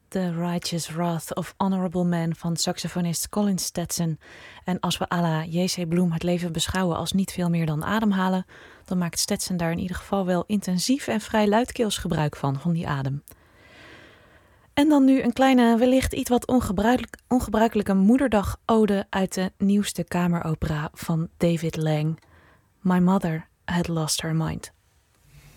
The Righteous Wrath of Honorable Man van saxofonist Colin Stetson. En als we à la J.C. Bloem het leven beschouwen als niet veel meer dan ademhalen, dan maakt Stetson daar in ieder geval wel intensief en vrij luidkeels gebruik van die adem. En dan nu een kleine, wellicht iets wat ongebruikelijke moederdag-ode uit de nieuwste kameropera van David Lang. My Mother Had Lost Her Mind.